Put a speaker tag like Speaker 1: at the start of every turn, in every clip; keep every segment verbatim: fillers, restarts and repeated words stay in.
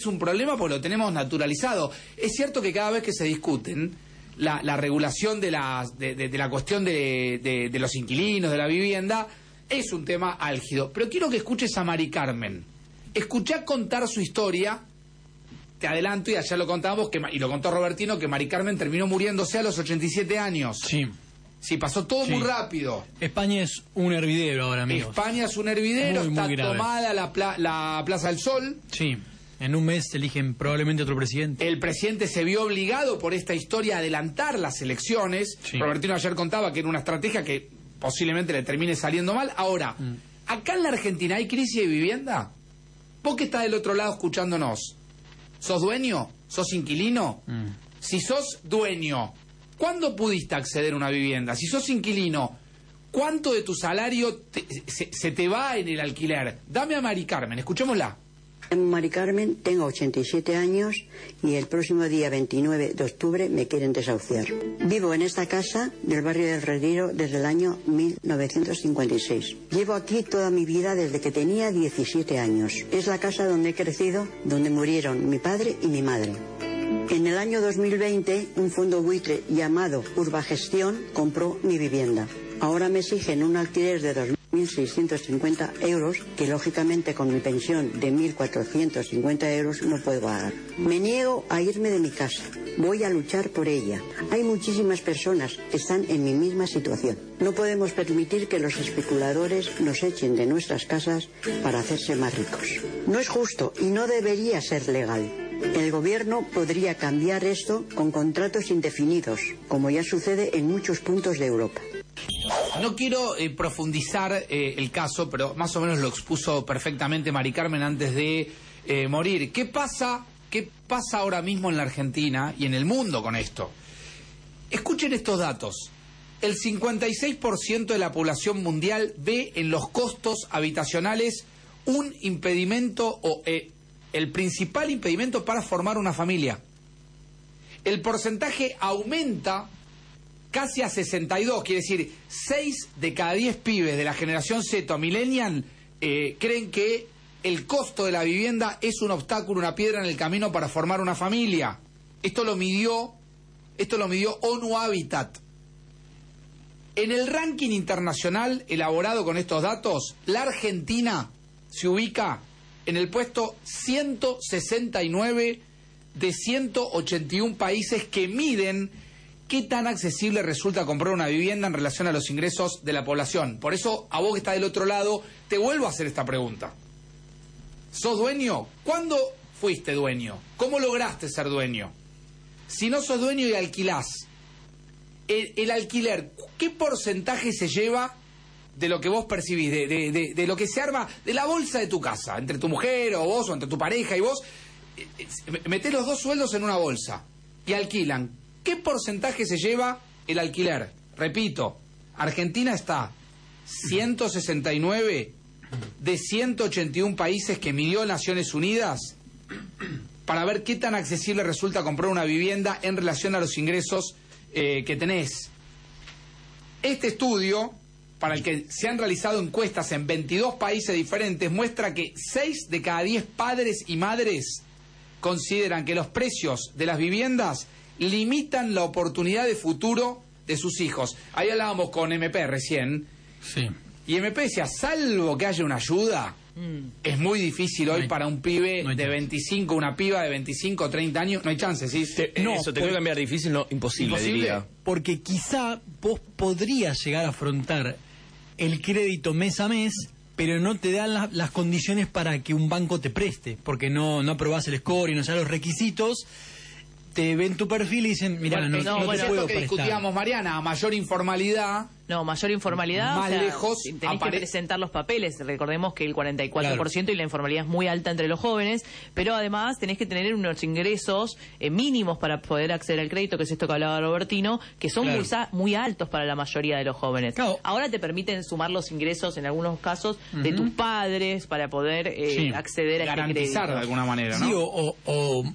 Speaker 1: es un problema porque lo tenemos naturalizado. Es cierto que cada vez que se discuten la, la regulación de la, de, de, de la cuestión de, de, de los inquilinos, de la vivienda, es un tema álgido. Pero quiero que escuches a Mari Carmen. Escuchá contar su historia. Te adelanto, y ayer lo contábamos, que, y lo contó Robertino, que Mari Carmen terminó muriéndose a los ochenta y siete años.
Speaker 2: Sí.
Speaker 1: Sí, pasó todo sí. muy rápido.
Speaker 2: España es un hervidero ahora, amigos.
Speaker 1: España es un hervidero,
Speaker 2: muy,
Speaker 1: está
Speaker 2: muy
Speaker 1: tomada la, pla la Plaza del Sol.
Speaker 2: Sí, en un mes eligen probablemente otro presidente.
Speaker 1: El presidente se vio obligado por esta historia a adelantar las elecciones. Sí. Robertino ayer contaba que era una estrategia que posiblemente le termine saliendo mal. Ahora, mm. acá en la Argentina hay crisis de vivienda. Vos que estás del otro lado escuchándonos, ¿sos dueño? ¿Sos inquilino? Mm. Si sos dueño, ¿cuándo pudiste acceder a una vivienda? Si sos inquilino, ¿cuánto de tu salario te, se, se te va en el alquiler? Dame a Mari Carmen, escuchémosla.
Speaker 3: Mari Carmen, tengo ochenta y siete años y el próximo día veintinueve de octubre me quieren desahuciar. Vivo en esta casa del barrio del Retiro desde el año mil novecientos cincuenta y seis. Llevo aquí toda mi vida desde que tenía diecisiete años. Es la casa donde he crecido, donde murieron mi padre y mi madre. En el año dos mil veinte, un fondo buitre llamado Urbagestión compró mi vivienda. Ahora me exigen un alquiler de dos mil seiscientos cincuenta euros, que lógicamente con mi pensión de mil cuatrocientos cincuenta euros no puedo pagar. Me niego a irme de mi casa. Voy a luchar por ella. Hay muchísimas personas que están en mi misma situación. No podemos permitir que los especuladores nos echen de nuestras casas para hacerse más ricos. No es justo y no debería ser legal. El gobierno podría cambiar esto con contratos indefinidos, como ya sucede en muchos puntos de Europa.
Speaker 1: No quiero eh, profundizar eh, el caso, pero más o menos lo expuso perfectamente Mari Carmen antes de eh, morir. ¿Qué pasa, qué pasa ahora mismo en la Argentina y en el mundo con esto? Escuchen estos datos. El cincuenta y seis por ciento de la población mundial ve en los costos habitacionales un impedimento o eh, el principal impedimento para formar una familia. El porcentaje aumenta casi a sesenta y dos, quiere decir, seis de cada diez pibes de la generación Z o millennial eh, creen que el costo de la vivienda es un obstáculo, una piedra en el camino para formar una familia. Esto lo midió, esto lo midió ONU Habitat. En el ranking internacional elaborado con estos datos, la Argentina se ubica en el puesto ciento sesenta y nueve de ciento ochenta y uno países que miden qué tan accesible resulta comprar una vivienda en relación a los ingresos de la población. Por eso, a vos que estás del otro lado, te vuelvo a hacer esta pregunta. ¿Sos dueño? ¿Cuándo fuiste dueño? ¿Cómo lograste ser dueño? Si no sos dueño y alquilás, el, el alquiler, ¿qué porcentaje se lleva de lo que vos percibís, de, de, de, de lo que se arma, de la bolsa de tu casa, entre tu mujer o vos, o entre tu pareja y vos? Metés los dos sueldos en una bolsa y alquilan. ¿Qué porcentaje se lleva el alquiler? Repito, Argentina está ciento sesenta y nueve de ciento ochenta y uno países que midió Naciones Unidas para ver qué tan accesible resulta comprar una vivienda en relación a los ingresos eh, que tenés. Este estudio, para el que se han realizado encuestas en veintidós países diferentes, muestra que seis de cada diez padres y madres consideran que los precios de las viviendas limitan la oportunidad de futuro de sus hijos. Ahí hablábamos con M P recién.
Speaker 2: Sí.
Speaker 1: Y M P decía, salvo que haya una ayuda, mm. es muy difícil hoy no hay, para un pibe no de veinticinco, una piba de veinticinco, treinta años, no hay chance, ¿sí?
Speaker 4: Te, no, eso te por, quiero cambiar difícil, no, imposible, imposible, diría.
Speaker 2: Porque quizá vos podrías llegar a afrontar el crédito mes a mes, pero no te dan la, las condiciones para que un banco te preste, porque no, no aprobás el score y no sabes los requisitos. Te ven tu perfil y dicen, mira, bueno, no, no, no
Speaker 1: bueno,
Speaker 2: te puedo
Speaker 1: que
Speaker 2: prestar.
Speaker 1: Discutíamos, Mariana, a mayor informalidad.
Speaker 5: No, mayor informalidad.
Speaker 1: Más
Speaker 5: o sea,
Speaker 1: lejos.
Speaker 5: Tenés apare... que presentar los papeles. Recordemos que el cuarenta y cuatro por ciento claro. y la informalidad es muy alta entre los jóvenes. Pero además tenés que tener unos ingresos eh, mínimos para poder acceder al crédito, que es esto que hablaba Robertino, que son claro. muy, muy altos para la mayoría de los jóvenes. Claro. Ahora te permiten sumar los ingresos, en algunos casos, uh-huh. de tus padres para poder eh, sí. acceder a
Speaker 1: garantizar
Speaker 5: este crédito.
Speaker 1: de alguna manera, ¿no?
Speaker 2: Sí, o... o, o...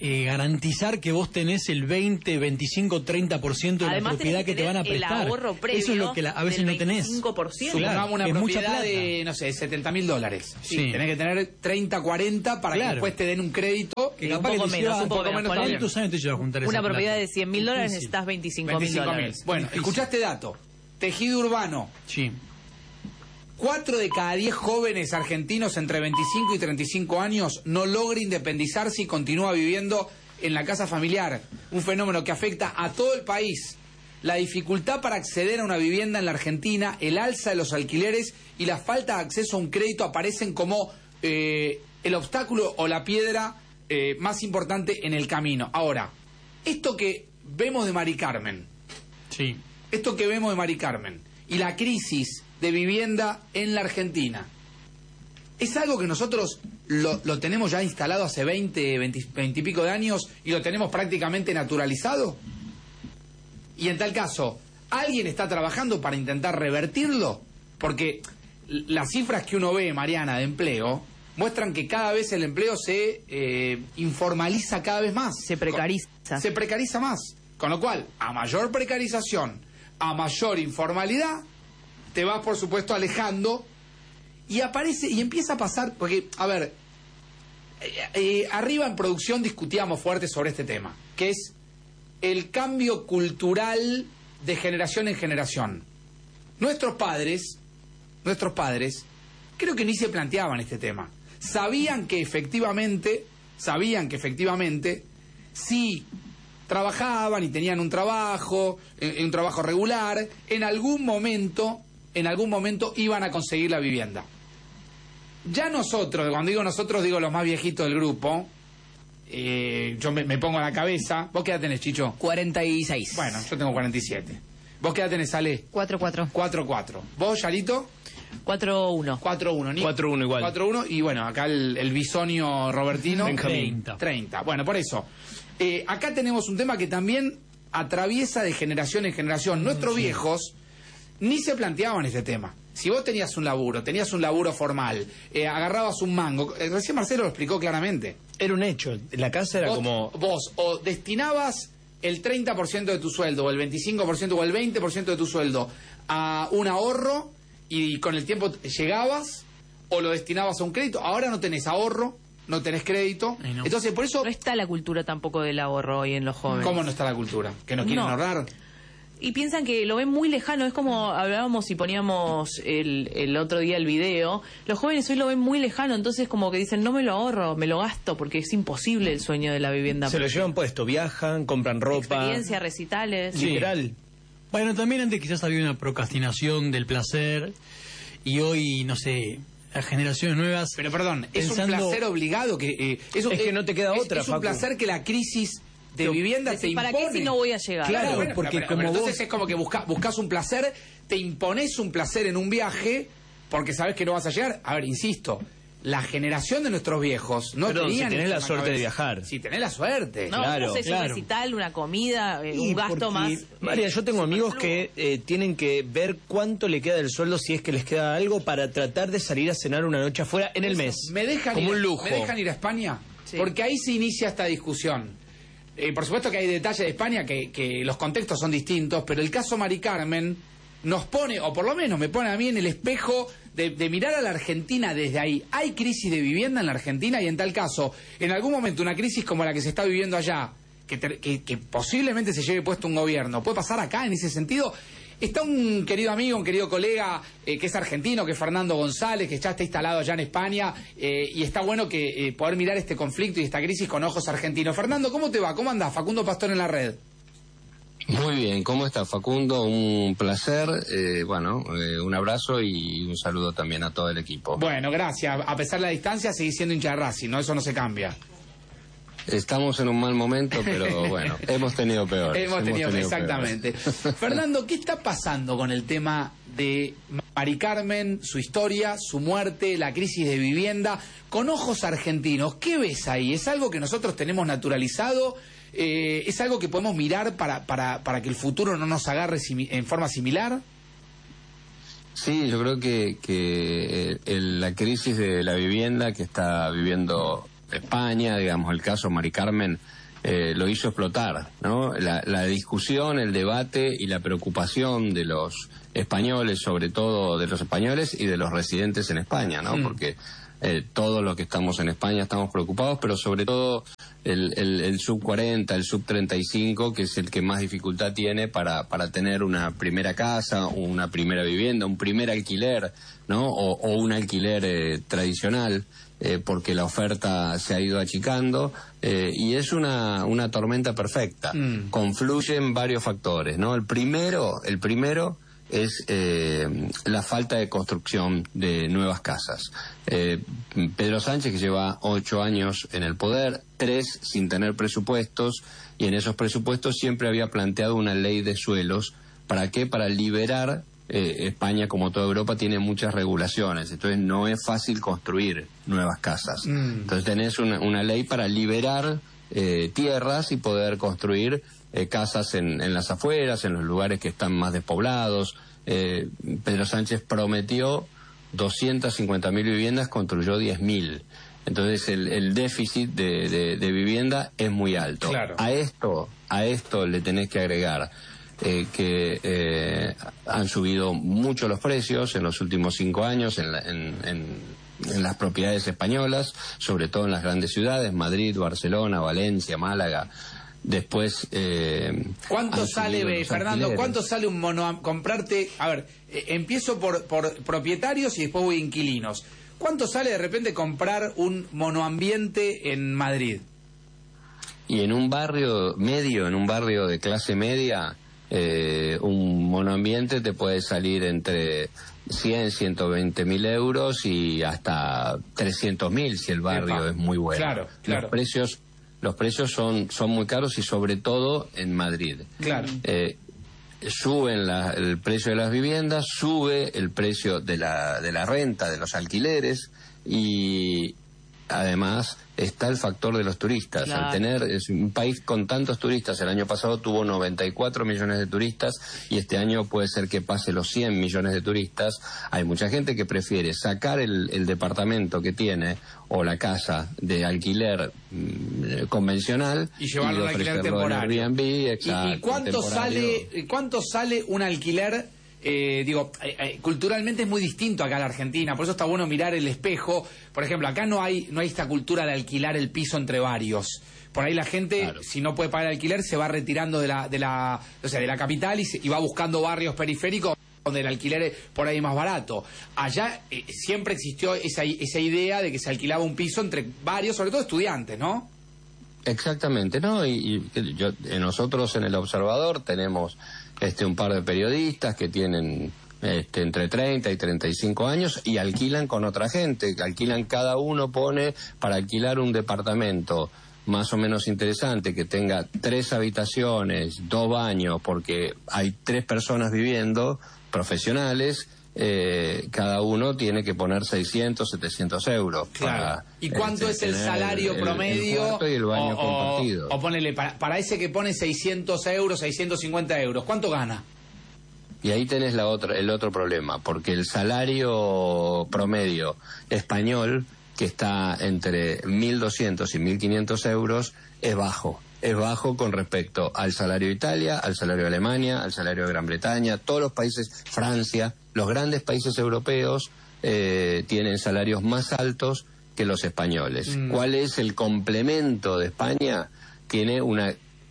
Speaker 2: eh, garantizar que vos tenés el veinte, veinticinco, treinta por ciento de
Speaker 5: Además,
Speaker 2: la propiedad
Speaker 5: tenés que
Speaker 2: que te van a
Speaker 5: tener el
Speaker 2: prestar.
Speaker 5: ahorro previo
Speaker 2: Eso es lo que la- a veces
Speaker 5: del
Speaker 2: no tenés.
Speaker 5: veinticinco por ciento.
Speaker 2: Claro,
Speaker 1: Supongamos una
Speaker 2: es mucha
Speaker 1: propiedad
Speaker 2: plata.
Speaker 1: de, no sé, setenta mil dólares.
Speaker 2: Sí.
Speaker 1: Tenés que tener treinta, cuarenta para
Speaker 2: Claro.
Speaker 1: que después te den un crédito.
Speaker 2: Que
Speaker 5: un
Speaker 2: capaz que
Speaker 5: poco
Speaker 2: te
Speaker 5: menos,
Speaker 2: lleva
Speaker 5: un poco menos, está bien.
Speaker 2: ¿Cuántos años te lleva a juntar esa
Speaker 5: Una propiedad
Speaker 2: plata?
Speaker 5: de cien mil dólares
Speaker 2: Difícil.
Speaker 5: necesitas veinticinco mil
Speaker 1: veinticinco mil.
Speaker 5: dólares.
Speaker 1: Bueno,
Speaker 2: Difícil.
Speaker 1: escuchaste dato. Tejido urbano.
Speaker 2: Sí.
Speaker 1: Cuatro de cada diez jóvenes argentinos entre veinticinco y treinta y cinco años no logra independizarse y continúa viviendo en la casa familiar. Un fenómeno que afecta a todo el país. La dificultad para acceder a una vivienda en la Argentina, el alza de los alquileres y la falta de acceso a un crédito aparecen como eh, el obstáculo o la piedra eh, más importante en el camino. Ahora, esto que vemos de Mari Carmen,
Speaker 2: Sí.
Speaker 1: esto que vemos de Mari Carmen y la crisis de vivienda en la Argentina, ¿es algo que nosotros lo, lo tenemos ya instalado hace veinte, veinte, veinte y pico de años y lo tenemos prácticamente naturalizado? Y en tal caso, ¿alguien está trabajando para intentar revertirlo? Porque las cifras que uno ve, Mariana, de empleo, muestran que cada vez el empleo se eh, informaliza cada vez más.
Speaker 5: Se precariza.
Speaker 1: Se precariza más. Con lo cual, a mayor precarización, a mayor informalidad, te vas, por supuesto, alejando y aparece y empieza a pasar, porque, a ver, eh, eh, arriba en producción discutíamos fuerte sobre este tema, que es el cambio cultural de generación en generación. Nuestros padres, nuestros padres, creo que ni se planteaban este tema. Sabían que efectivamente, sabían que efectivamente, si trabajaban y tenían un trabajo, eh, un trabajo regular, en algún momento, en algún momento iban a conseguir la vivienda. Ya nosotros, cuando digo nosotros, digo los más viejitos del grupo, eh, yo me, me pongo a la cabeza. ¿Vos qué edad tenés, Chicho?
Speaker 4: cuarenta y seis.
Speaker 1: Bueno, yo tengo cuarenta y siete. ¿Vos qué edad tenés, Ale?
Speaker 5: cuatro cuatro.
Speaker 1: cuatro cuatro. ¿Vos, Yarito?
Speaker 5: cuatro uno.
Speaker 1: cuatro uno. Ni-
Speaker 4: cuatro uno igual.
Speaker 1: cuatro uno. Y bueno, acá el, el bisonio Robertino.
Speaker 4: Benjamín.
Speaker 2: treinta.
Speaker 1: treinta. Bueno, por eso. Eh, acá tenemos un tema que también atraviesa de generación en generación. Nuestros viejos ni se planteaban este tema. Si vos tenías un laburo, tenías un laburo formal, eh, agarrabas un mango, eh, recién Marcelo lo explicó claramente.
Speaker 4: Era un hecho. La casa era
Speaker 1: Vos,
Speaker 4: como...
Speaker 1: vos o destinabas el treinta por ciento de tu sueldo, o el veinticinco por ciento, o el veinte por ciento de tu sueldo a un ahorro y con el tiempo llegabas, o lo destinabas a un crédito. Ahora no tenés ahorro, no tenés crédito.
Speaker 2: Ay, no.
Speaker 1: Entonces, por eso,
Speaker 5: No está la cultura tampoco del ahorro hoy en los jóvenes.
Speaker 1: ¿cómo no está la cultura? ¿Que no quieren
Speaker 5: No.
Speaker 1: ahorrar?
Speaker 5: Y piensan que lo ven muy lejano, es como hablábamos y poníamos el, el otro día el video, los jóvenes hoy lo ven muy lejano, entonces como que dicen, no me lo ahorro, me lo gasto, porque es imposible el sueño de la vivienda.
Speaker 4: Se lo llevan puesto, viajan, compran ropa.
Speaker 5: Experiencia, recitales.
Speaker 2: Sí.
Speaker 4: Literal.
Speaker 2: Bueno, también antes quizás había una procrastinación del placer y hoy, no sé, las generaciones nuevas...
Speaker 1: Pero perdón, es un
Speaker 2: pensando-
Speaker 1: placer obligado que... eh, un-
Speaker 4: Es que
Speaker 1: eh,
Speaker 4: no te queda
Speaker 1: es-
Speaker 4: otra,
Speaker 1: Es un
Speaker 4: Facu.
Speaker 1: placer que la crisis de
Speaker 2: Pero,
Speaker 1: vivienda
Speaker 5: Decís,
Speaker 1: te
Speaker 5: ¿para
Speaker 1: impone.
Speaker 5: qué si no voy a llegar?
Speaker 2: Claro,
Speaker 1: Bueno,
Speaker 2: porque
Speaker 1: pero-
Speaker 2: como
Speaker 1: pero entonces
Speaker 2: vos-
Speaker 1: es como que busca, buscas un placer, te impones un placer en un viaje porque sabes que no vas a llegar. A ver, insisto, la generación de nuestros viejos no
Speaker 4: Perdón,
Speaker 1: tenían
Speaker 4: si tenés
Speaker 1: eso
Speaker 4: la
Speaker 1: en la
Speaker 4: suerte de
Speaker 1: cabeza.
Speaker 4: viajar.
Speaker 1: Si tenés la suerte.
Speaker 5: No,
Speaker 4: Claro,
Speaker 5: no sé, es
Speaker 2: claro.
Speaker 5: un recital, una comida, eh,
Speaker 2: Y
Speaker 5: un gasto
Speaker 2: porque-
Speaker 5: más. eh,
Speaker 4: María, yo tengo amigos que eh, tienen que ver cuánto le queda del sueldo, si es que les queda algo, para tratar de salir a cenar una noche afuera en el mes.
Speaker 1: ¿Me dejan,
Speaker 4: como
Speaker 1: ir,
Speaker 4: un lujo.
Speaker 1: ¿Me dejan ir a España?
Speaker 5: Sí.
Speaker 1: Porque ahí se inicia esta discusión. Eh, por supuesto que hay detalles de España que, que los contextos son distintos, pero el caso Mari Carmen nos pone, o por lo menos me pone a mí en el espejo de, de mirar a la Argentina desde ahí. ¿Hay crisis de vivienda en la Argentina? Y en tal caso, en algún momento una crisis como la que se está viviendo allá, que, ter- que, que posiblemente se lleve puesto un gobierno, ¿puede pasar acá en ese sentido? Está un querido amigo, un querido colega eh, que es argentino, que es Fernando González, que ya está instalado allá en España, eh, y está bueno que eh, poder mirar este conflicto y esta crisis con ojos argentinos. Fernando, ¿cómo te va? ¿Cómo andás? Facundo Pastor en la red.
Speaker 6: Muy bien, ¿cómo está Facundo? Un placer, eh, bueno, eh, un abrazo y un saludo también a todo el equipo.
Speaker 1: Bueno, gracias. A pesar de la distancia, seguís siendo hincha de Racing, ¿no? Eso no se cambia.
Speaker 6: Estamos en un mal momento, pero bueno, hemos tenido peores.
Speaker 1: Hemos tenido,
Speaker 6: peores.
Speaker 1: exactamente. Fernando, ¿qué está pasando con el tema de Mari Carmen, su historia, su muerte, la crisis de vivienda, con ojos argentinos? ¿Qué ves ahí? ¿Es algo que nosotros tenemos naturalizado? Eh, ¿Es algo que podemos mirar para, para, para que el futuro no nos agarre simi- en forma similar?
Speaker 6: Sí, yo creo que, que el- la crisis de la vivienda que está viviendo España, digamos, el caso Mari Carmen eh, lo hizo explotar, ¿no? La, la discusión, el debate y la preocupación de los españoles, sobre todo de los españoles y de los residentes en España, ¿no? Mm. Porque eh, todos los que estamos en España estamos preocupados, pero sobre todo el, el, el sub cuarenta, el sub treinta y cinco, que es el que más dificultad tiene para, para tener una primera casa, una primera vivienda, un primer alquiler, ¿no? O, o un alquiler eh, tradicional. Eh, porque la oferta se ha ido achicando eh, y es una, una tormenta perfecta. Mm. Confluyen varios factores, ¿no? El primero, el primero es eh, la falta de construcción de nuevas casas. Eh, Pedro Sánchez, que lleva ocho años en el poder, tres sin tener presupuestos, y en esos presupuestos siempre había planteado una ley de suelos. ¿Para qué? Para liberar. Eh, España, como toda Europa, tiene muchas regulaciones, entonces no es fácil construir nuevas casas. Mm. Entonces tenés una, una ley para liberar eh, tierras y poder construir eh, casas en, en las afueras, en los lugares que están más despoblados. Eh, Pedro Sánchez prometió doscientas cincuenta mil viviendas, construyó diez mil. Entonces el, el déficit de, de, de vivienda es muy alto. Claro. A esto, a esto le tenés que agregar Eh, que eh, han subido mucho los precios en los últimos cinco años en, la, en, en, en las propiedades españolas, sobre todo en las grandes ciudades, Madrid, Barcelona, Valencia, Málaga. Después eh,
Speaker 1: ¿cuánto sale, Fernando, alquileres. ¿Cuánto sale un mono comprarte? A ver, eh, empiezo por, por propietarios y después voy a inquilinos. ¿Cuánto sale de repente comprar un monoambiente en Madrid?
Speaker 6: Y en un barrio medio, en un barrio de clase media, Eh, un monoambiente te puede salir entre cien, ciento veinte mil euros y hasta trescientos mil si el barrio Epa. es muy bueno.
Speaker 1: Claro, claro.
Speaker 6: Los precios, los precios son, son muy caros y sobre todo en Madrid.
Speaker 1: Claro.
Speaker 6: Eh, suben la, el precio de las viviendas, sube el precio de la, de la renta, de los alquileres, y además está el factor de los turistas. Claro. Al tener es un país con tantos turistas, el año pasado tuvo noventa y cuatro millones de turistas y este año puede ser que pase los cien millones de turistas. Hay mucha gente que prefiere sacar el, el departamento que tiene o la casa de alquiler mmm, convencional
Speaker 1: y llevarlo al alquiler temporario.
Speaker 6: Airbnb, exacto,
Speaker 1: ¿Y, y cuánto sale cuánto sale un alquiler? Eh, digo, eh, eh, culturalmente es muy distinto acá en la Argentina, por eso está bueno mirar el espejo. Por ejemplo, acá no hay no hay esta cultura de alquilar el piso entre varios. Por ahí la gente, claro, si no puede pagar el alquiler, se va retirando de la de la, o sea, de la capital y, se, y va buscando barrios periféricos donde el alquiler es por ahí más barato. Allá eh, siempre existió esa, esa idea de que se alquilaba un piso entre varios, sobre todo estudiantes, ¿no?
Speaker 6: Exactamente, ¿no? Y, y yo, nosotros en El Observador tenemos este un par de periodistas que tienen este, entre treinta y treinta y cinco años y alquilan con otra gente, alquilan, cada uno pone para alquilar un departamento más o menos interesante, que tenga tres habitaciones, dos baños, porque hay tres personas viviendo, profesionales. Eh, cada uno tiene que poner seiscientos, setecientos euros.
Speaker 1: Claro. Para, ¿Y cuánto
Speaker 6: este,
Speaker 1: es el salario
Speaker 6: el,
Speaker 1: promedio?
Speaker 6: El y el baño
Speaker 1: o,
Speaker 6: compartido.
Speaker 1: O, o ponele, para, para ese que pone seiscientos euros, seiscientos cincuenta euros, ¿cuánto gana?
Speaker 6: Y ahí tenés la otra, el otro problema, porque el salario promedio español, que está entre mil doscientos y mil quinientos euros, es bajo. Es bajo con respecto al salario de Italia, al salario de Alemania, al salario de Gran Bretaña, todos los países, Francia, los grandes países europeos eh, tienen salarios más altos que los españoles. Mm. ¿Cuál es el complemento de España? Tiene una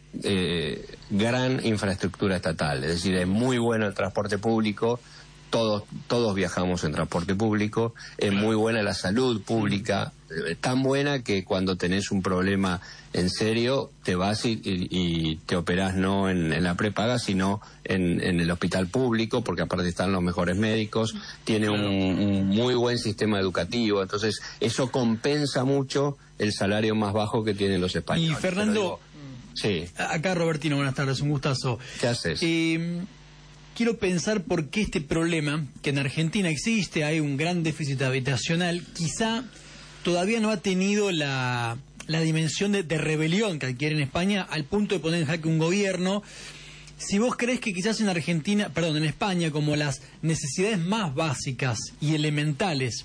Speaker 6: eh, gran infraestructura estatal, es decir, es muy bueno el transporte público. Todos, todos viajamos en transporte público, es muy buena la salud pública, eh, tan buena que cuando tenés un problema en serio te vas y, y, y te operás no en, en la prepaga, sino en, en el hospital público, porque aparte están los mejores médicos, tiene un, un muy buen sistema educativo, entonces eso compensa mucho el salario más bajo que tienen los españoles.
Speaker 2: Y Fernando,
Speaker 6: sí.
Speaker 2: Acá Robertino, buenas tardes, un gustazo.
Speaker 6: ¿Qué haces?
Speaker 2: Eh, Quiero pensar por qué este problema, que en Argentina existe, hay un gran déficit habitacional, quizá todavía no ha tenido la, la dimensión de, de rebelión que adquiere en España al punto de poner en jaque un gobierno. Si vos crees que quizás en Argentina, perdón, en España, como las necesidades más básicas y elementales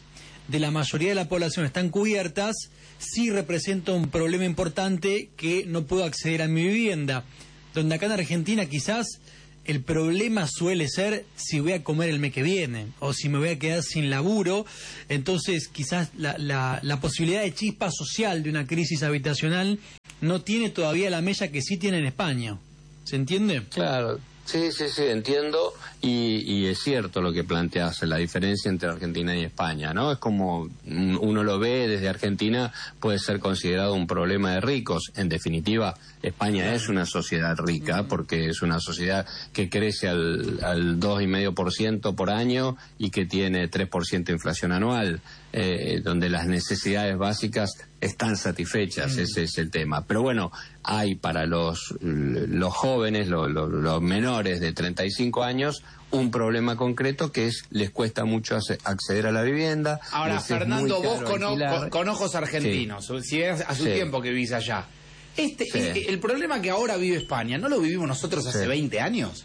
Speaker 2: de la mayoría de la población están cubiertas, sí representa un problema importante que no puedo acceder a mi vivienda. Donde acá en Argentina quizás el problema suele ser si voy a comer el mes que viene o si me voy a quedar sin laburo. Entonces quizás la, la, la posibilidad de chispa social de una crisis habitacional no tiene todavía la mella que sí tiene en España. ¿Se entiende?
Speaker 6: Claro, sí, sí, sí, entiendo. Y, y es cierto lo que planteas, la diferencia entre Argentina y España, ¿no? Es como uno lo ve desde Argentina, puede ser considerado un problema de ricos. En definitiva, España es una sociedad rica porque es una sociedad que crece al, al dos coma cinco por ciento por año y que tiene tres por ciento de inflación anual, eh, donde las necesidades básicas están satisfechas, mm. ese es el tema. Pero bueno, hay para los, los jóvenes, los, los, los menores de treinta y cinco años, un problema concreto que es les cuesta mucho acceder a la vivienda.
Speaker 1: Ahora, Fernando, vos con, con, con ojos argentinos, sí. si es a su sí. tiempo que vivís allá, este, sí. este, el problema que ahora vive España, ¿no lo vivimos nosotros hace sí. veinte años?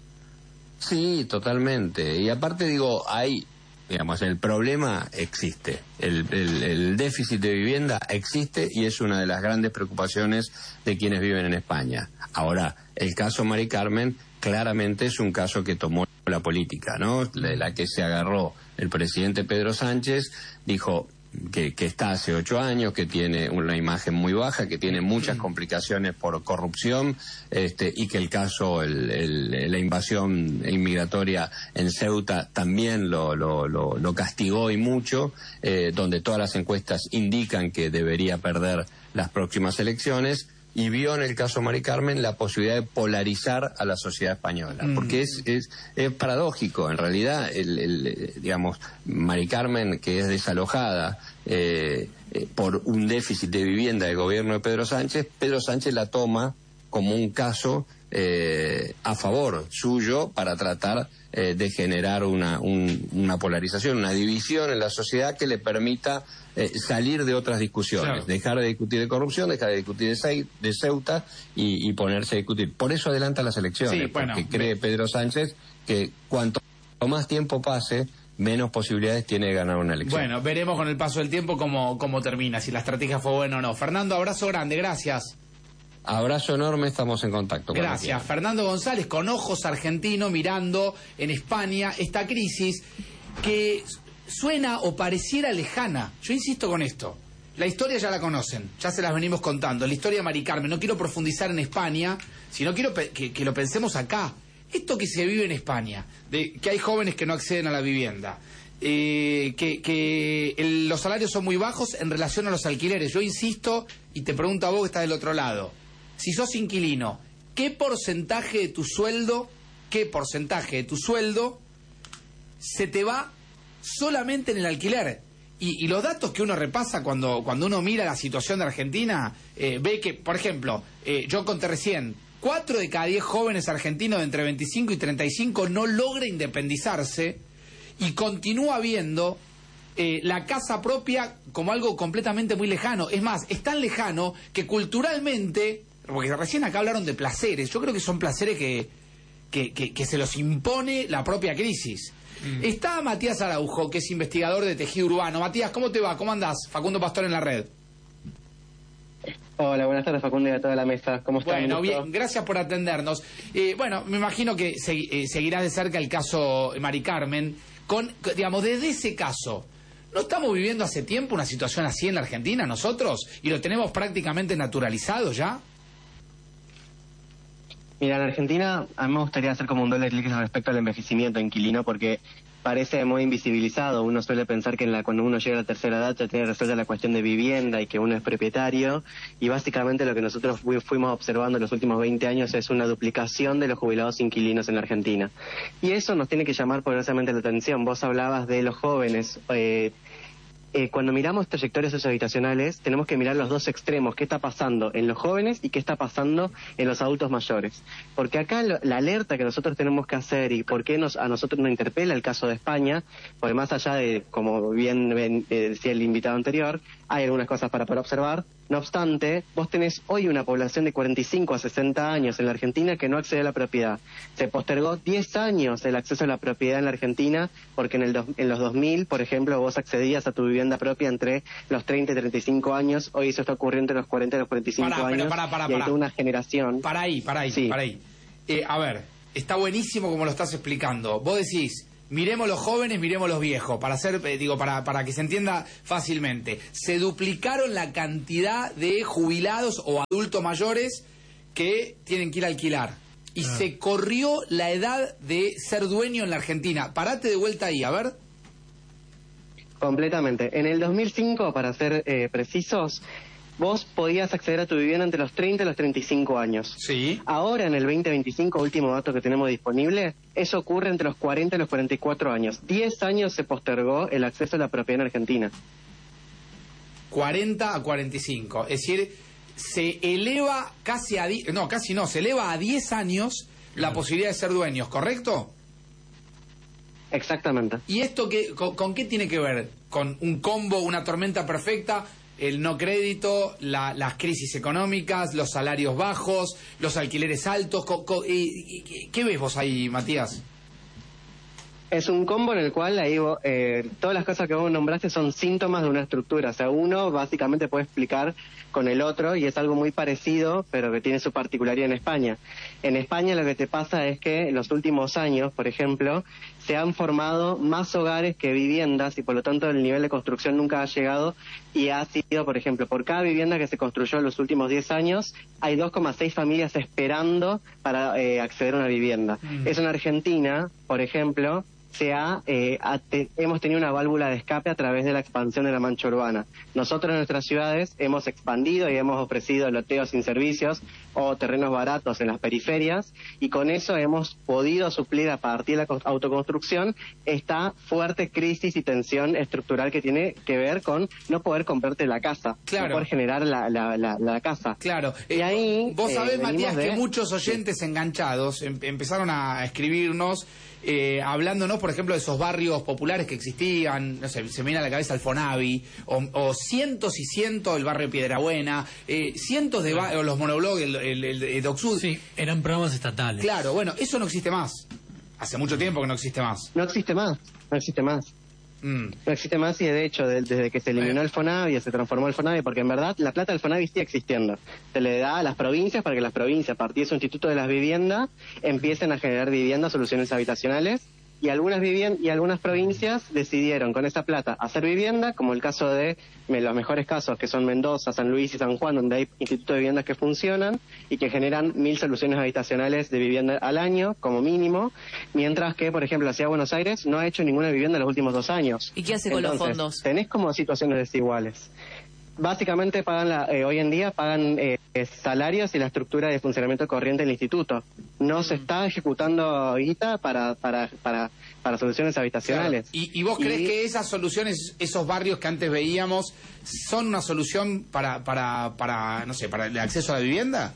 Speaker 6: Sí, totalmente. Y aparte digo, hay, digamos, el problema existe, el, el, el déficit de vivienda existe y es una de las grandes preocupaciones de quienes viven en España. Ahora, el caso Mari Carmen claramente es un caso que tomó la política, ¿no? De la que se agarró el presidente Pedro Sánchez, dijo que, que está hace ocho años, que tiene una imagen muy baja, que tiene muchas complicaciones por corrupción, este, y que el caso, el, el, la invasión inmigratoria en Ceuta también lo, lo, lo, lo castigó y mucho, eh, donde todas las encuestas indican que debería perder las próximas elecciones. Y vio en el caso Mari Carmen la posibilidad de polarizar a la sociedad española, mm. porque es, es, es paradójico, en realidad, el, el, digamos, Mari Carmen, que es desalojada eh, eh, por un déficit de vivienda del gobierno de Pedro Sánchez, Pedro Sánchez la toma como un caso eh, a favor suyo para tratar eh, de generar una, un, una polarización, una división en la sociedad que le permita Eh, salir de otras discusiones, claro. dejar de discutir de corrupción, dejar de discutir de, Ce de Ceuta y, y ponerse a discutir. Por eso adelanta las elecciones, sí, bueno, porque cree me... Pedro Sánchez que cuanto más tiempo pase, menos posibilidades tiene de ganar una elección.
Speaker 1: Bueno, veremos con el paso del tiempo cómo, cómo termina, si la estrategia fue buena o no. Fernando, abrazo grande, gracias.
Speaker 6: Abrazo enorme, estamos en contacto.
Speaker 1: Gracias. Fernando González, con ojos argentinos, mirando en España esta crisis que suena o pareciera lejana. Yo insisto con esto. La historia ya la conocen, ya se las venimos contando. La historia de Mari Carmen. No quiero profundizar en España, sino quiero que, que lo pensemos acá. Esto que se vive en España, de que hay jóvenes que no acceden a la vivienda, eh, que, que el, los salarios son muy bajos en relación a los alquileres. Yo insisto y te pregunto a vos que estás del otro lado. Si sos inquilino, ¿qué porcentaje de tu sueldo, qué porcentaje de tu sueldo se te va solamente en el alquiler? Y, y los datos que uno repasa cuando, cuando uno mira la situación de Argentina, eh, ve que, por ejemplo, eh, yo conté recién, cuatro de cada diez jóvenes argentinos de entre veinticinco y treinta y cinco no logra independizarse y continúa viendo eh, la casa propia como algo completamente muy lejano. Es más, es tan lejano que culturalmente, porque recién acá hablaron de placeres, yo creo que son placeres que, que, que, que se los impone la propia crisis. Mm. Está Matías Araujo, que es investigador de tejido urbano. Matías, ¿cómo te va? ¿Cómo andás? Facundo Pastor en la red.
Speaker 7: Hola, buenas tardes, Facundo, y a toda la mesa. ¿Cómo están?
Speaker 1: Bueno, bien, gracias por atendernos. Eh, bueno, me imagino que se, eh, seguirás de cerca el caso Mari Carmen. Con, digamos, desde ese caso, ¿no estamos viviendo hace tiempo una situación así en la Argentina nosotros? ¿Y lo tenemos prácticamente naturalizado ya?
Speaker 7: Mira, en Argentina a mí me gustaría hacer como un doble clic respecto al envejecimiento inquilino, porque parece muy invisibilizado. Uno suele pensar que en la, cuando uno llega a la tercera edad ya tiene resuelta la cuestión de vivienda y que uno es propietario, y básicamente lo que nosotros fu fuimos observando en los últimos veinte años es una duplicación de los jubilados inquilinos en la Argentina. Y eso nos tiene que llamar poderosamente la atención. Vos hablabas de los jóvenes. Eh, Eh, cuando miramos trayectorias sociohabitacionales, tenemos que mirar los dos extremos, qué está pasando en los jóvenes y qué está pasando en los adultos mayores. Porque acá lo, la alerta que nosotros tenemos que hacer y por qué nos, a nosotros nos interpela el caso de España, porque más allá de, como bien, bien eh, decía el invitado anterior, hay algunas cosas para poder observar, No obstante, vos tenés hoy una población de cuarenta y cinco a sesenta años en la Argentina que no accede a la propiedad. Se postergó diez años el acceso a la propiedad en la Argentina porque en, el do, en los dos mil, por ejemplo, vos accedías a tu vivienda propia entre los treinta y treinta y cinco años. Hoy eso está ocurriendo entre los cuarenta y los cuarenta y cinco
Speaker 1: pará,
Speaker 7: años.
Speaker 1: Pero pará, pará,
Speaker 7: y hay
Speaker 1: pará.
Speaker 7: toda una generación.
Speaker 1: Para ahí, para ahí,
Speaker 7: sí.
Speaker 1: para ahí. Eh, a ver, está buenísimo como lo estás explicando. Vos decís, miremos los jóvenes, miremos los viejos, para hacer, eh, digo, para, para que se entienda fácilmente. Se duplicaron la cantidad de jubilados o adultos mayores que tienen que ir a alquilar. Y ah. se corrió la edad de ser dueño en la Argentina. Parate de vuelta ahí, a ver.
Speaker 7: Completamente. En el dos mil cinco, para ser eh, precisos, vos podías acceder a tu vivienda entre los treinta y los treinta y cinco años.
Speaker 1: Sí.
Speaker 7: Ahora, en el veinte veinticinco, último dato que tenemos disponible, eso ocurre entre los cuarenta y los cuarenta y cuatro años. diez años se postergó el acceso a la propiedad en Argentina.
Speaker 1: cuarenta a cuarenta y cinco. Es decir, se eleva casi a... No, casi no, se eleva a diez años la posibilidad de ser dueños, ¿correcto?
Speaker 7: Exactamente.
Speaker 1: ¿Y esto qué, con, con qué tiene que ver? ¿Con un combo, una tormenta perfecta? El no crédito, la, las crisis económicas, los salarios bajos, los alquileres altos. Co, co, y, y, ¿Qué ves vos ahí, Matías?
Speaker 7: Es un combo en el cual ahí eh, todas las cosas que vos nombraste son síntomas de una estructura. O sea, uno básicamente puede explicar con el otro y es algo muy parecido, pero que tiene su particularidad en España. En España lo que te pasa es que en los últimos años, por ejemplo, se han formado más hogares que viviendas y por lo tanto el nivel de construcción nunca ha llegado y ha sido, por ejemplo, por cada vivienda que se construyó en los últimos diez años, hay dos coma seis familias esperando para eh, acceder a una vivienda. Mm. Eso en Argentina, por ejemplo, se ha, eh, ha te, hemos tenido una válvula de escape a través de la expansión de la mancha urbana. Nosotros en nuestras ciudades hemos expandido y hemos ofrecido loteos sin servicios o terrenos baratos en las periferias y con eso hemos podido suplir a partir de la autoconstrucción esta fuerte crisis y tensión estructural que tiene que ver con no poder comprarte la casa,
Speaker 1: claro.
Speaker 7: no poder generar la, la, la, la casa.
Speaker 1: Claro.
Speaker 7: Y
Speaker 1: eh,
Speaker 7: ahí,
Speaker 1: vos sabés,
Speaker 7: eh,
Speaker 1: Matías,
Speaker 7: de...
Speaker 1: que muchos oyentes sí. enganchados em empezaron a escribirnos Eh, hablándonos, por ejemplo, de esos barrios populares que existían, no sé, se me viene a la cabeza el Fonavi, o, o cientos y cientos el barrio Piedrabuena, eh, cientos de barrios, los monoblogs, el, el, el, el Docsud.
Speaker 2: Sí, eran programas estatales.
Speaker 1: Claro, bueno, eso no existe más. Hace mucho tiempo que no existe más.
Speaker 7: No existe más, no existe más.
Speaker 1: Mm.
Speaker 7: No existe más y de hecho de, desde que se eliminó el Fonavi se transformó el Fonavi porque en verdad la plata del Fonavi sigue existiendo. Se le da a las provincias para que las provincias a partir de su Instituto de las Viviendas empiecen a generar viviendas, soluciones habitacionales y algunas vivien y algunas provincias decidieron con esa plata hacer vivienda, como el caso de me, los mejores casos que son Mendoza, San Luis y San Juan, donde hay institutos de viviendas que funcionan y que generan mil soluciones habitacionales de vivienda al año como mínimo, mientras que por ejemplo la Ciudad de Buenos Aires no ha hecho ninguna vivienda en los últimos dos años.
Speaker 5: ¿Y qué hace con
Speaker 7: Entonces,
Speaker 5: los fondos?
Speaker 7: Tenés como situaciones desiguales. Básicamente pagan la, eh, hoy en día pagan eh, salarios y la estructura de funcionamiento corriente del instituto. No se está ejecutando guita para para para, para soluciones habitacionales.
Speaker 1: Claro. ¿Y, ¿Y vos crees
Speaker 7: y...
Speaker 1: que esas soluciones, esos barrios que antes veíamos, son una solución para para para no sé, para el acceso a la vivienda?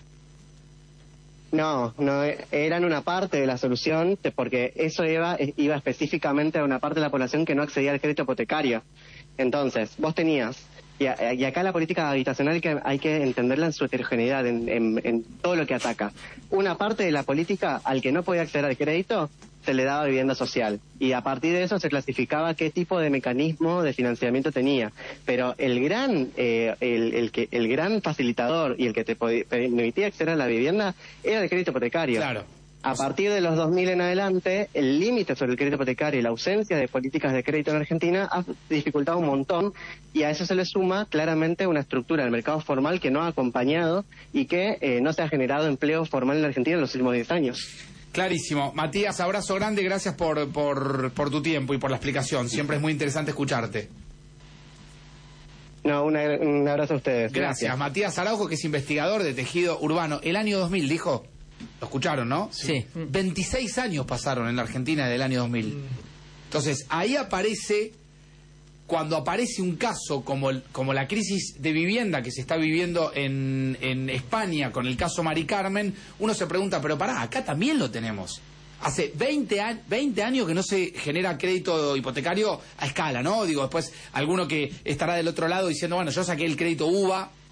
Speaker 7: No, no eran una parte de la solución porque eso iba iba específicamente a una parte de la población que no accedía al crédito hipotecario. Entonces, vos tenías Y, y acá la política habitacional hay que, hay que entenderla en su heterogeneidad, en, en, en todo lo que ataca. Una parte de la política, al que no podía acceder al crédito, se le daba vivienda social. Y a partir de eso se clasificaba qué tipo de mecanismo de financiamiento tenía. Pero el gran, eh, el, el, que, el gran facilitador y el que te permitía acceder a la vivienda era el crédito hipotecario.
Speaker 1: Claro.
Speaker 7: A partir de los dos mil en adelante, el límite sobre el crédito hipotecario y la ausencia de políticas de crédito en Argentina ha dificultado un montón y a eso se le suma claramente una estructura del mercado formal que no ha acompañado y que eh, no se ha generado empleo formal en la Argentina en los últimos diez años.
Speaker 1: Clarísimo. Matías, abrazo grande, gracias por, por, por tu tiempo y por la explicación. Siempre es muy interesante escucharte.
Speaker 7: No, una, un abrazo a ustedes.
Speaker 1: Gracias. Gracias. Matías Araujo, que es investigador de tejido urbano. El año dos mil, dijo... ¿Lo escucharon, no?
Speaker 5: Sí.
Speaker 1: veintiséis años pasaron en la Argentina desde el año dos mil. Entonces, ahí aparece, cuando aparece un caso como, el, como la crisis de vivienda que se está viviendo en, en España con el caso Mari Carmen, uno se pregunta, pero pará, acá también lo tenemos. Hace veinte, veinte años que no se genera crédito hipotecario a escala, ¿no? Digo, después alguno que estará del otro lado diciendo, bueno, yo saqué el crédito U V A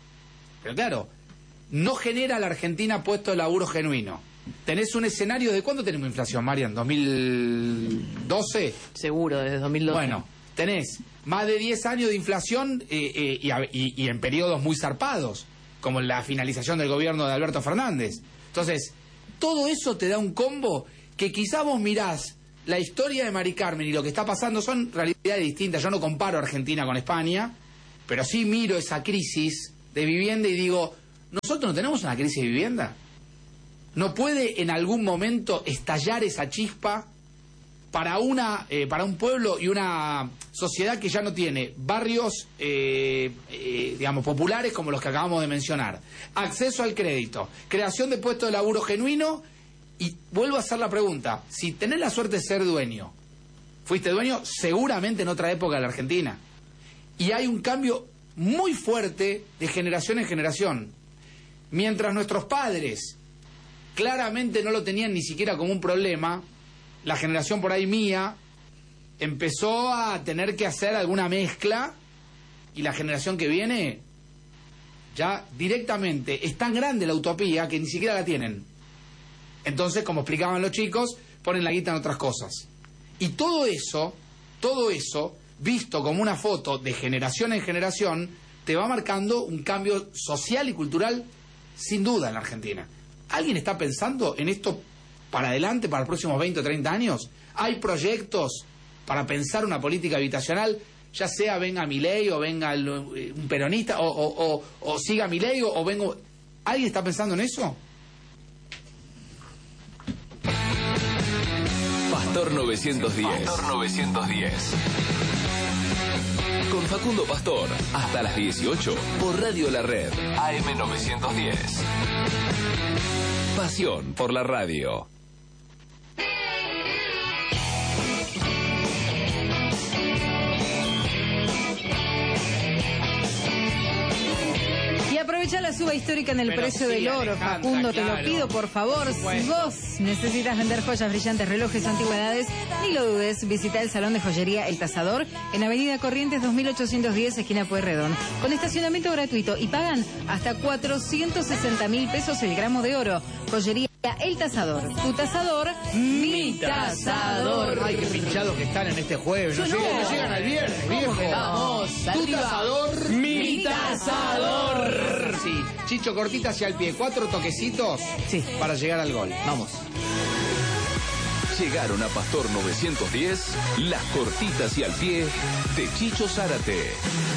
Speaker 1: Pero claro, no genera a la Argentina puesto de laburo genuino. Tenés un escenario de ¿cuándo tenemos inflación, Marian? ¿dos mil doce?
Speaker 5: Seguro, desde dos mil doce.
Speaker 1: Bueno, tenés más de diez años de inflación eh, eh, y, y, y en periodos muy zarpados, como la finalización del gobierno de Alberto Fernández. Entonces, todo eso te da un combo que quizá vos mirás la historia de Mari Carmen y lo que está pasando son realidades distintas. Yo no comparo Argentina con España, pero sí miro esa crisis de vivienda y digo, ¿nosotros no tenemos una crisis de vivienda? ¿No puede en algún momento estallar esa chispa para una eh, para un pueblo y una sociedad que ya no tiene barrios, eh, eh, digamos, populares como los que acabamos de mencionar? Acceso al crédito, creación de puestos de laburo genuino. Y vuelvo a hacer la pregunta, si tenés la suerte de ser dueño, fuiste dueño seguramente en otra época de la Argentina, y hay un cambio muy fuerte de generación en generación. Mientras nuestros padres claramente no lo tenían ni siquiera como un problema, la generación por ahí mía empezó a tener que hacer alguna mezcla, y la generación que viene ya directamente es tan grande la utopía que ni siquiera la tienen. Entonces, como explicaban los chicos, ponen la guita en otras cosas. Y todo eso, todo eso, visto como una foto de generación en generación, te va marcando un cambio social y cultural sin duda en la Argentina. ¿Alguien está pensando en esto para adelante, para los próximos veinte o treinta años? ¿Hay proyectos para pensar una política habitacional? Ya sea venga Milei o venga el, un peronista, o, o, o, o siga Milei o, o venga... ¿Alguien está pensando en eso?
Speaker 8: Pastor novecientos diez. Pastor novecientos diez. Con Facundo Pastor, hasta las dieciocho, por Radio La Red, A M novecientos diez. Pasión por la radio.
Speaker 9: Aprovecha la suba histórica en el
Speaker 1: Pero
Speaker 9: precio
Speaker 1: sí,
Speaker 9: del oro,
Speaker 1: Alejandra,
Speaker 9: Facundo, te
Speaker 1: claro.
Speaker 9: lo pido por favor.
Speaker 1: Por
Speaker 9: Si
Speaker 1: supuesto.
Speaker 9: vos necesitas vender joyas, brillantes, relojes, antigüedades, ni lo dudes, visita el Salón de Joyería El Tasador en Avenida Corrientes dos mil ochocientos diez, esquina Pueyrredón, con estacionamiento gratuito, y pagan hasta cuatrocientos sesenta mil pesos el gramo de oro. Joyería El Tasador, tu tasador, mi tasador.
Speaker 1: Ay, qué pinchados que están en este jueves. No,
Speaker 5: Yo no.
Speaker 1: llegan, no llegan al viernes, viejo.
Speaker 5: Vamos,
Speaker 1: Tu
Speaker 5: arriba.
Speaker 1: tasador,
Speaker 5: Mi tasador.
Speaker 1: Sí, Chicho, cortita hacia el pie. Cuatro toquecitos
Speaker 5: Sí.
Speaker 1: para llegar al gol. Vamos.
Speaker 8: Llegaron a Pastor novecientos diez, las cortitas y al pie de Chicho Zárate.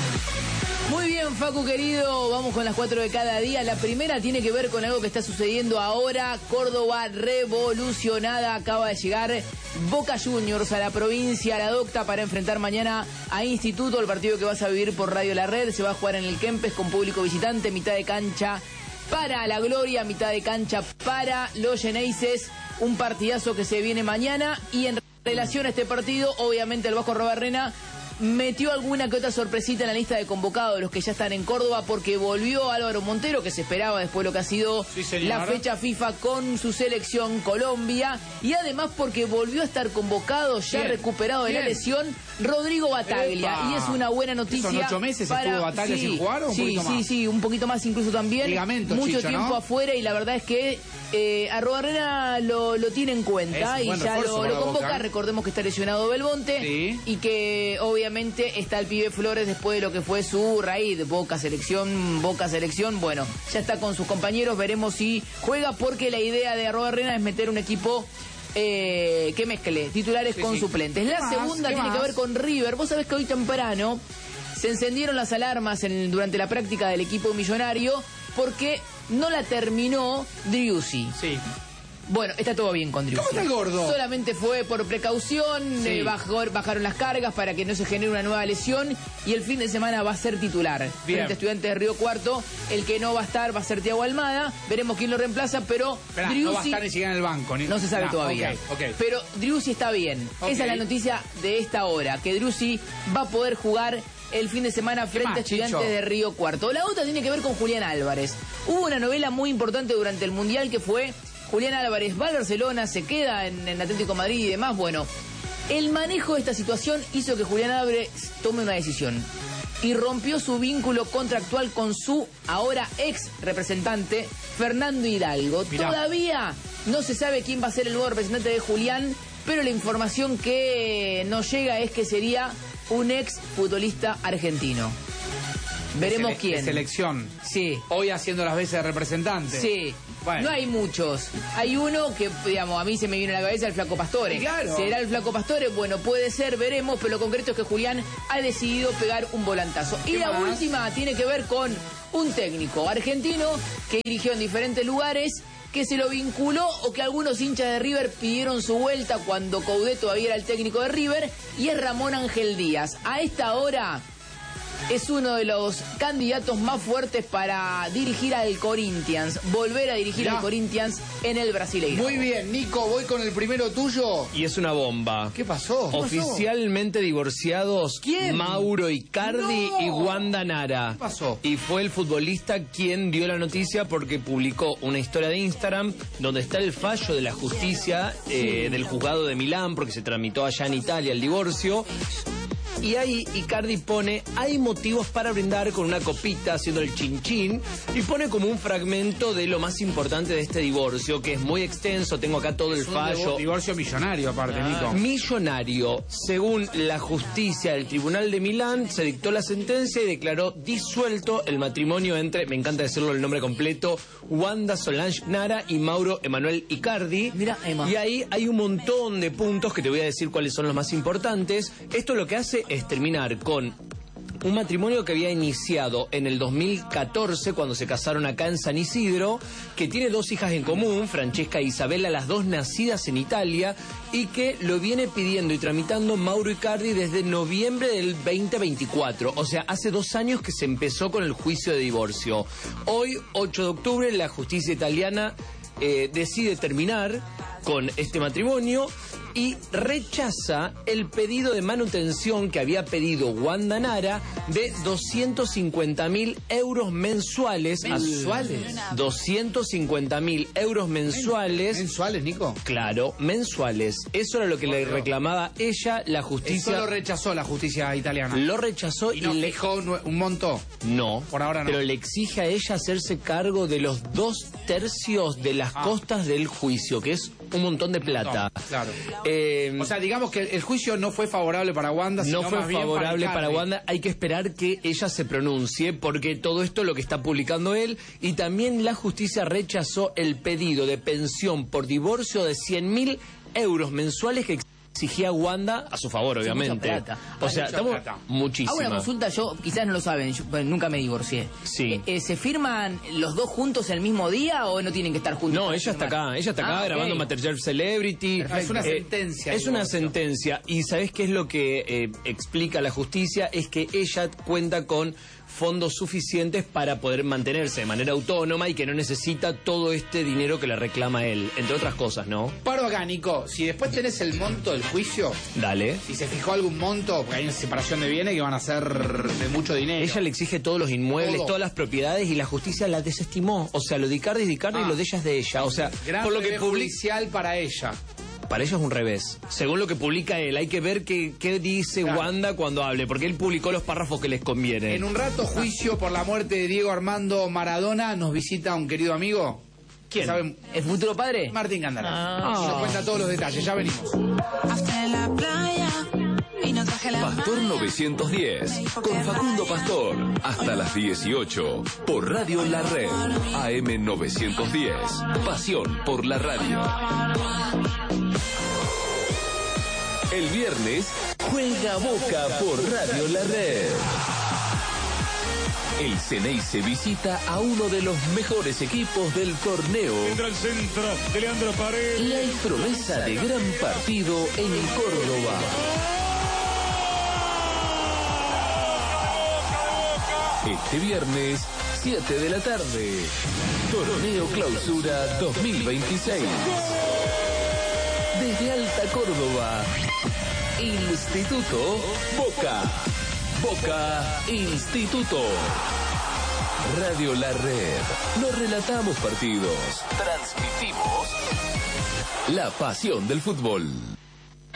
Speaker 5: Muy bien, Facu querido, vamos con las cuatro de cada día. La primera tiene que ver con algo que está sucediendo ahora. Córdoba revolucionada, acaba de llegar Boca Juniors a la provincia, a la docta, para enfrentar mañana a Instituto, el partido que vas a vivir por Radio La Red. Se va a jugar en el Kempes con público visitante, mitad de cancha para la Gloria, mitad de cancha para los Geneises. Un partidazo que se viene mañana. Y en relación a este partido, obviamente el Vasco Arrobarrena metió alguna que otra sorpresita en la lista de convocados de los que ya están en Córdoba, porque volvió Álvaro Montero, que se esperaba después de lo que ha sido
Speaker 1: Sí, señor.
Speaker 5: la fecha FIFA con su selección Colombia, y además porque volvió a estar convocado, ya
Speaker 1: Bien.
Speaker 5: recuperado de la
Speaker 1: Bien.
Speaker 5: lesión, Rodrigo Bataglia.
Speaker 1: Epa.
Speaker 5: Y es una buena noticia.
Speaker 1: ¿Son ocho meses
Speaker 5: para...
Speaker 1: estuvo Bataglia
Speaker 5: sí,
Speaker 1: sin jugar o un
Speaker 5: sí,
Speaker 1: poquito
Speaker 5: sí,
Speaker 1: más?
Speaker 5: sí, un poquito más incluso también.
Speaker 1: Ligamento,
Speaker 5: Mucho
Speaker 1: Chicho,
Speaker 5: tiempo
Speaker 1: ¿no?
Speaker 5: afuera, y la verdad es que eh, Arrobarrena lo, lo tiene en cuenta
Speaker 1: Es un
Speaker 5: y
Speaker 1: buen
Speaker 5: ya
Speaker 1: refuerzo
Speaker 5: lo,
Speaker 1: para
Speaker 5: lo convoca.
Speaker 1: Boca.
Speaker 5: Recordemos que está lesionado Belmonte,
Speaker 1: Sí.
Speaker 5: y que obviamente está el pibe Flores después de lo que fue su raíz, Boca Selección, Boca Selección. Bueno, ya está con sus compañeros, veremos si juega, porque la idea de Arrobarrena es meter un equipo eh, que mezcle titulares
Speaker 1: Sí,
Speaker 5: con
Speaker 1: sí.
Speaker 5: suplentes.
Speaker 1: ¿Qué
Speaker 5: La
Speaker 1: más?
Speaker 5: segunda
Speaker 1: ¿Qué
Speaker 5: tiene que
Speaker 1: más?
Speaker 5: ver con River. Vos sabés que hoy temprano se encendieron las alarmas en- durante la práctica del equipo millonario, porque no la terminó Driussi.
Speaker 1: Sí.
Speaker 5: Bueno, está todo bien con Driussi.
Speaker 1: ¿Cómo está el gordo?
Speaker 5: Solamente fue por precaución,
Speaker 1: Sí.
Speaker 5: eh, bajó- bajaron las cargas para que no se genere una nueva lesión, y el fin de semana va a ser titular.
Speaker 1: Bien.
Speaker 5: Frente a Estudiantes de Río Cuarto, el que no va a estar va a ser Thiago Almada. Veremos quién lo reemplaza, pero
Speaker 1: Esperá, no va a
Speaker 5: Driussi
Speaker 1: estar ni siquiera en el banco. Ni...
Speaker 5: no se sabe
Speaker 1: Ah,
Speaker 5: todavía.
Speaker 1: ok, ok.
Speaker 5: Pero Driussi está bien.
Speaker 1: Ok.
Speaker 5: Esa es la noticia de esta hora, que Driussi va a poder jugar el fin de semana frente
Speaker 1: más,
Speaker 5: a Estudiantes
Speaker 1: Chicho?
Speaker 5: de Río Cuarto. La otra tiene que ver con Julián Álvarez. Hubo una novela muy importante durante el Mundial, que fue Julián Álvarez va al Barcelona, se queda en, en Atlético de Madrid y demás. Bueno, el manejo de esta situación hizo que Julián Álvarez tome una decisión.
Speaker 10: y rompió su vínculo contractual con su ahora ex representante, Fernando Hidalgo. Mirá. Todavía no se sabe quién va a ser el nuevo representante de Julián, pero la información que nos llega es que sería un ex futbolista argentino. Veremos
Speaker 1: de
Speaker 10: quién.
Speaker 1: De selección.
Speaker 10: Sí.
Speaker 1: Hoy haciendo las veces de representante.
Speaker 10: Sí. Bueno. No hay muchos. Hay uno que, digamos, a mí se me viene a la cabeza el Flaco Pastore.
Speaker 1: Claro.
Speaker 10: ¿Será el Flaco Pastore? Bueno, puede ser, veremos, pero lo concreto es que Julián ha decidido pegar un volantazo. Y la más? última tiene que ver con un técnico argentino que dirigió en diferentes lugares, que se lo vinculó o que algunos hinchas de River pidieron su vuelta cuando Coudet todavía era el técnico de River, y es Ramón Ángel Díaz. A esta hora es uno de los candidatos más fuertes para dirigir al Corinthians, volver a dirigir Mirá. al Corinthians en el Brasileirão.
Speaker 1: Muy bien, Nico, voy con el primero tuyo.
Speaker 4: Y es una bomba.
Speaker 1: ¿Qué pasó? ¿Qué
Speaker 4: Oficialmente
Speaker 1: pasó?
Speaker 4: divorciados.
Speaker 1: ¿Quién?
Speaker 4: Mauro Icardi
Speaker 1: no.
Speaker 4: y Wanda Nara.
Speaker 1: ¿Qué pasó?
Speaker 4: Y fue el futbolista quien dio la noticia porque publicó una historia de Instagram donde está el fallo de la justicia eh, del juzgado de Milán, porque se tramitó allá en Italia el divorcio. Y ahí Icardi pone, hay motivos para brindar con una copita haciendo el chin chin, y pone como un fragmento de lo más importante de este divorcio, que es muy extenso, tengo acá todo
Speaker 1: es
Speaker 4: el fallo.
Speaker 1: Un divorcio millonario aparte, ah. Nico.
Speaker 4: Millonario. Según la justicia del Tribunal de Milán, se dictó la sentencia y declaró disuelto el matrimonio entre, me encanta decirlo el nombre completo, Wanda Solange Nara y Mauro Emanuel Icardi.
Speaker 10: Mira, Emma.
Speaker 4: Y ahí hay un montón de puntos que te voy a decir cuáles son los más importantes. Esto lo que hace es terminar con un matrimonio que había iniciado en el dos mil catorce, cuando se casaron acá en San Isidro, que tiene dos hijas en común, Francesca e Isabella, las dos nacidas en Italia, y que lo viene pidiendo y tramitando Mauro Icardi desde noviembre del veinte veinticuatro, o sea, hace dos años que se empezó con el juicio de divorcio. Hoy, ocho de octubre, la justicia italiana eh, decide terminar con este matrimonio y rechaza el pedido de manutención que había pedido Wanda Nara de doscientos cincuenta mil euros mensuales.
Speaker 1: ¿Mensuales?
Speaker 4: doscientos cincuenta mil euros mensuales.
Speaker 1: ¿Mensuales, Nico?
Speaker 4: Claro, mensuales. Eso era lo que le reclamaba ella, la justicia.
Speaker 1: Eso lo rechazó la justicia italiana.
Speaker 4: Lo rechazó
Speaker 1: y,
Speaker 4: y
Speaker 1: no
Speaker 4: le
Speaker 1: fijó un monto.
Speaker 4: No,
Speaker 1: por ahora no.
Speaker 4: Pero le exige a ella hacerse cargo de los dos tercios de las ah. costas del juicio, que es un montón de plata.
Speaker 1: No, claro.
Speaker 4: Eh,
Speaker 1: o sea, digamos que el juicio no fue favorable para Wanda, sino
Speaker 4: no fue
Speaker 1: más bien
Speaker 4: favorable
Speaker 1: para,
Speaker 4: para Wanda. Hay que esperar que ella se pronuncie, porque todo esto es lo que está publicando él. Y también la justicia rechazó el pedido de pensión por divorcio de cien mil euros mensuales que exigía Wanda a su favor, obviamente.
Speaker 10: Plata.
Speaker 4: O sea, estamos muchísimo.
Speaker 10: Hago una consulta, yo quizás no lo saben, yo pues, nunca me divorcié.
Speaker 4: Sí.
Speaker 10: Eh, eh, ¿Se firman los dos juntos el mismo día o no tienen que estar juntos?
Speaker 4: No, ella está acá, ella está acá ah, grabando okay. Masterchef Celebrity.
Speaker 1: Perfecto. Es una
Speaker 4: eh,
Speaker 1: sentencia.
Speaker 4: Es una sentencia. Y ¿sabés qué es lo que eh, explica la justicia? Es que ella cuenta con fondos suficientes para poder mantenerse de manera autónoma y que no necesita todo este dinero que le reclama él, entre otras cosas, ¿no?
Speaker 1: Paro acá, Nico. Si después tenés el monto del juicio,
Speaker 4: dale.
Speaker 1: Si se fijó algún monto, porque hay una separación de bienes que van a ser de mucho dinero.
Speaker 4: Ella le exige todos los inmuebles,
Speaker 1: todo.
Speaker 4: todas las propiedades, y la justicia la desestimó. O sea, lo de Icardi es de Icardi ah. y lo de ella es de ella. O sea,
Speaker 1: gran
Speaker 4: por lo que
Speaker 1: publicial para ella.
Speaker 4: Para ella es un revés. Según lo que publica él, hay que ver qué, qué dice claro. Wanda cuando hable, porque él publicó los párrafos que les conviene.
Speaker 1: En un rato, juicio por la muerte de Diego Armando Maradona, nos visita un querido amigo.
Speaker 10: ¿Quién? ¿Saben? ¿El futuro padre?
Speaker 1: Martín Gandara.
Speaker 10: Ah.
Speaker 1: Nos cuenta todos los detalles, ya venimos.
Speaker 8: Pastor novecientos diez, con Facundo Pastor, hasta las dieciocho, por Radio La Red, A M novecientos diez, pasión por la radio. El viernes, juega Boca por Radio La Red. El Ceneice visita a uno de los mejores equipos del torneo.
Speaker 11: Entra el centro de Leandro Paredes.
Speaker 8: Y hay promesa de gran partido en Córdoba. Este viernes, siete de la tarde, Torneo Clausura dos mil veintiséis. Desde Alta Córdoba, Instituto Boca. Boca Instituto. Radio La Red. No relatamos partidos, transmitimos la pasión del fútbol.